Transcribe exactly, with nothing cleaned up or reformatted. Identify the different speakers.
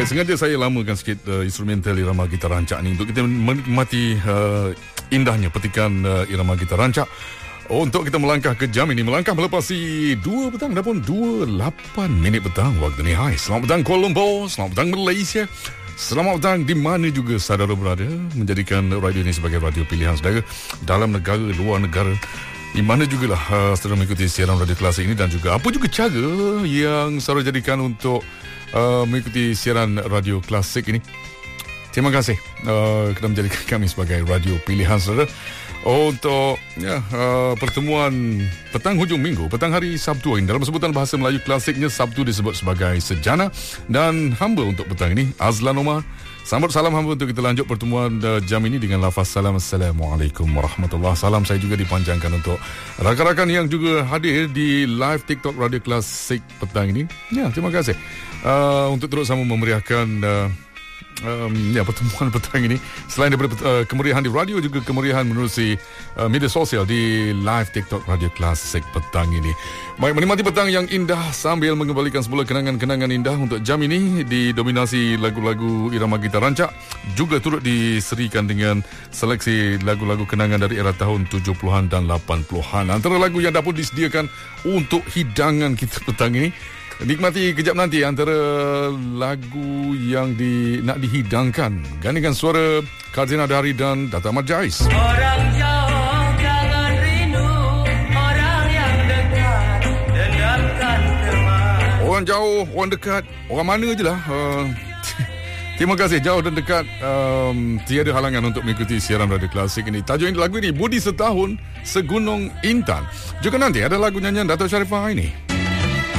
Speaker 1: Baik, sengaja saya lamakan sikit uh, instrumental irama gitar rancak ni untuk kita menikmati uh, indahnya petikan uh, irama gitar rancak. Oh, untuk kita melangkah ke jam ini, melangkah melepasi dua petang dah pun dua puluh lapan minit petang waktu ni. Hai, selamat petang Kuala Lumpur, selamat petang Malaysia. Selamat petang di mana juga saudara berada, menjadikan radio ini sebagai radio pilihan saudara dalam negara, luar negara. Di mana jugalah uh, saudara mengikuti siaran radio klasik ini, dan juga apa juga cara yang saudara jadikan untuk uh, mengikuti siaran radio klasik ini. Terima kasih uh, kerana menjadikan kami sebagai radio pilihan saudara untuk ya, uh, pertemuan petang hujung minggu, petang hari Sabtu ini. Dalam sebutan bahasa Melayu klasiknya, Sabtu disebut sebagai sejana. Dan hamba untuk petang ini, Azlan Omar, sambut salam hamba untuk kita lanjut pertemuan uh, jam ini dengan lafaz salam. Assalamualaikum warahmatullahi. Salam saya juga dipanjangkan untuk rakan-rakan yang juga hadir di live TikTok Radio Klasik petang ini. Ya, terima kasih uh, untuk terus sama memeriahkan uh, Um, ya, pertemuan petang ini. Selain daripada uh, kemeriahan di radio, juga kemeriahan menerusi uh, media sosial di live TikTok Radio Klasik petang ini. Baik, menikmati petang yang indah sambil mengembalikan sebuah kenangan-kenangan indah untuk jam ini, didominasi lagu-lagu irama gitar rancak, juga turut diserikan dengan seleksi lagu-lagu kenangan dari era tahun tujuh puluhan dan lapan puluhan. Antara lagu yang dah pun disediakan untuk hidangan kita petang ini. Nikmati kejap nanti antara lagu yang di, nak dihidangkan. Gandingan suara Kardina Dari dan Dato' Ahmad Jais.
Speaker 2: Orang jauh jangan rindu, orang yang dekat dendamkan teman.
Speaker 1: Orang jauh, orang dekat, orang mana je lah. Uh, terima kasih, jauh dan dekat. Um, tiada halangan untuk mengikuti siaran radio klasik ini. Tajuk ini, lagu ini, Budi Setahun Segunung Intan. Juga nanti ada lagu nyanyian Dato' Sharifah ini.